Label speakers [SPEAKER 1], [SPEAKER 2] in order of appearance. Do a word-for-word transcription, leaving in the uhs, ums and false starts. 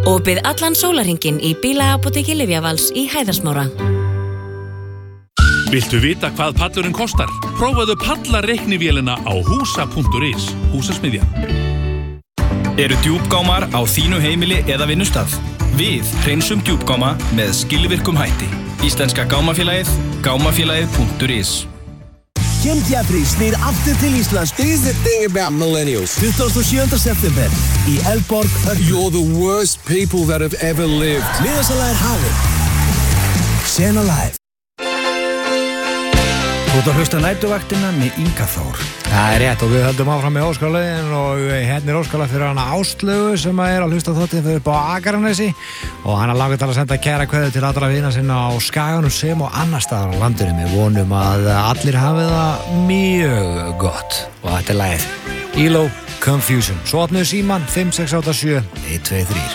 [SPEAKER 1] Opið allan sólarhringinn í bílaapóteki Lyfjavals í Hæðarsmára.
[SPEAKER 2] Viltu vita hvað pallurinn kostar? Prófaðu pallareiknivélina á húsa punktur is. Húsasmiðjan.
[SPEAKER 3] Eru djúpgámar á þínu heimili eða vinnustað? Við hreinsum djúpgáma með skilvirkum hætti. Íslenska gámafélagið, gámafélagið punktur is.
[SPEAKER 4] Kim Jeffries snýr aftur til Íslands.
[SPEAKER 5] Here's the thing about millennials.
[SPEAKER 4] tuttugasta og sjöunda september í Elborg.
[SPEAKER 5] You're the worst people that have ever lived.
[SPEAKER 4] Miðasala er hafin. Sena live.
[SPEAKER 6] Þú ert að hlusta nætuvaktina með Inga Þór.
[SPEAKER 7] Það er rétt og við höldum áfram með Óskarlögin og hérna er Óskarlag fyrir hana Áslaugu sem er að hlusta þáttinn fyrir upp á Akranesi og hann er langt að senda kæra kveðju til allra vina sinna á Skaganum sem og annar staðar á landinu. Við vonum að allir hafi það mjög gott og þetta er lagið E L O Confusion. Svo opnuðu síman fimm sex átta sjö eitt tvö þrjú.